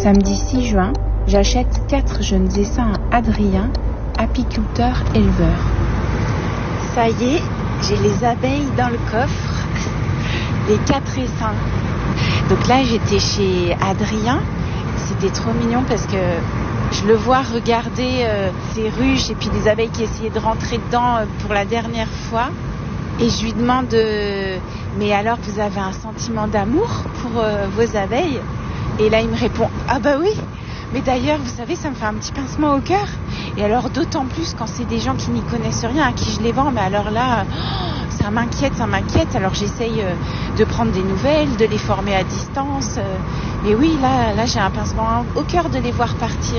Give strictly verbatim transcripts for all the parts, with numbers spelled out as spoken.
Samedi six juin, j'achète quatre jeunes essaims à Adrien, apiculteur éleveur. Ça y est, j'ai les abeilles dans le coffre, les quatre essaims. Donc là, j'étais chez Adrien, c'était trop mignon parce que je le vois regarder euh, ses ruches et puis les abeilles qui essayaient de rentrer dedans euh, pour la dernière fois. Et je lui demande, euh, mais alors vous avez un sentiment d'amour pour euh, vos abeilles ? Et là, il me répond, ah bah oui, mais d'ailleurs, vous savez, ça me fait un petit pincement au cœur. Et alors, d'autant plus quand c'est des gens qui n'y connaissent rien, à qui je les vends, mais alors là, oh, ça m'inquiète, ça m'inquiète. Alors, j'essaye euh, de prendre des nouvelles, de les former à distance. Euh, et oui, là, là, j'ai un pincement au cœur de les voir partir.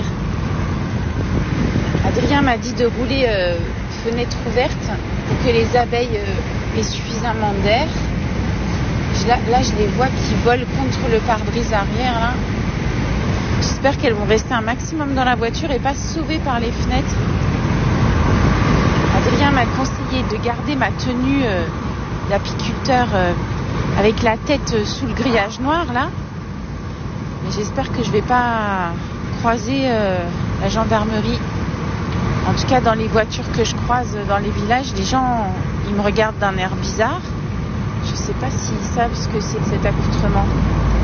Adrien m'a dit de rouler euh, fenêtre ouverte pour que les abeilles euh, aient suffisamment d'air. Là, là, je les vois qui volent contre le pare-brise arrière. Là. J'espère qu'elles vont rester un maximum dans la voiture et pas se sauver par les fenêtres. Adrien m'a conseillé de garder ma tenue euh, d'apiculteur euh, avec la tête euh, sous le grillage noir, là. Mais j'espère que je vais pas croiser euh, la gendarmerie. En tout cas, dans les voitures que je croise dans les villages, les gens, ils me regardent d'un air bizarre. Je ne sais pas s'ils savent ce que c'est que cet accoutrement.